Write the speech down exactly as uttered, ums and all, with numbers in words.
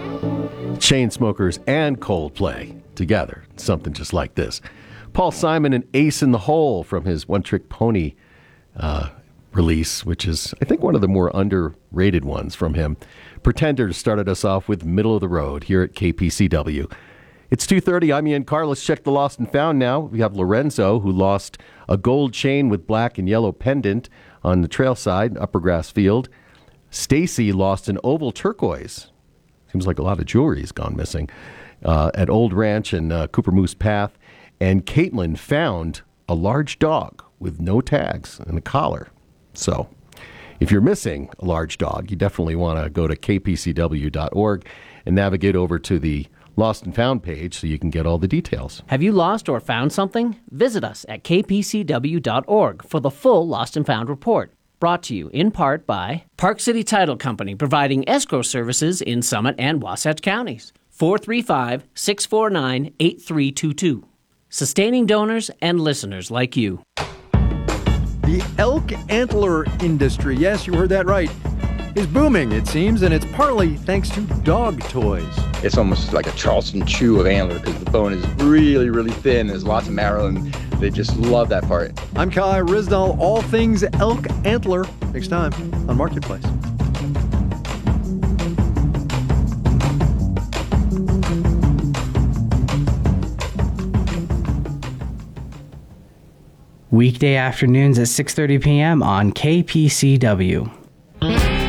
Chainsmokers and Coldplay together. Something just like this. Paul Simon and Ace in the Hole from his One Trick Pony uh, release, which is, I think, one of the more underrated ones from him. Pretenders started us off with Middle of the Road here at K P C W. It's two thirty. I'm Ian Carlos. Check the Lost and Found now. We have Lorenzo, who lost a gold chain with black and yellow pendant on the trail side, Upper Grass Field. Stacy lost an oval turquoise. Seems like a lot of jewelry's gone missing uh, at Old Ranch and uh, Cooper Moose Path. And Caitlin found a large dog with no tags and a collar. So if you're missing a large dog, you definitely want to go to k p c w dot org and navigate over to the Lost and Found page so you can get all the details. Have you lost or found something? Visit us at k p c w dot org for the full Lost and Found report. Brought to you in part by Park City Title Company, providing escrow services in Summit and Wasatch counties. four three five, six four nine, eight three two two. Sustaining donors and listeners like you. The elk antler industry, yes, you heard that right, is booming, it seems, and it's partly thanks to dog toys. It's almost like a Charleston chew of antler because the bone is really, really thin. There's lots of marrow, and they just love that part. I'm Kai Risdall. All things elk antler next time on Marketplace. Weekday afternoons at six thirty p.m. on K P C W.